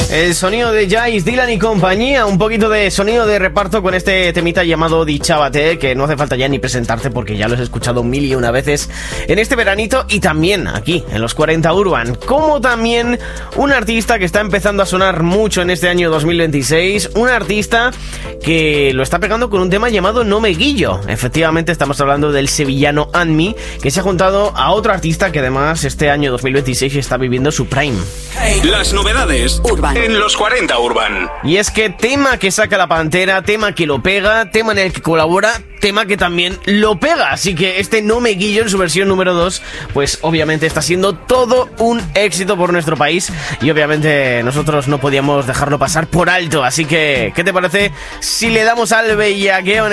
El sonido de Jais, Dylan y compañía. Un poquito de sonido de reparto con este temita llamado Dichábate, que no hace falta ya ni presentarte porque ya lo has escuchado 1001 veces en este veranito y también aquí en los 40 Urban. Como también un artista que está empezando a sonar mucho en este año 2026, un artista que lo está pegando con un tema llamado No Me Guillo. Efectivamente estamos hablando del sevillano Anmi, que se ha juntado a otro artista que además este año 2026 está viviendo su prime. Las novedades Urban en los 40 Urban. Y es que tema que saca la Pantera, tema que lo pega, tema en el que colabora, tema que también lo pega. Así que este No Me Guillo en su versión número 2, pues obviamente está siendo todo un éxito por nuestro país y obviamente nosotros no podíamos dejarlo pasar por alto. Así que, ¿qué te parece si le damos al bellaqueo?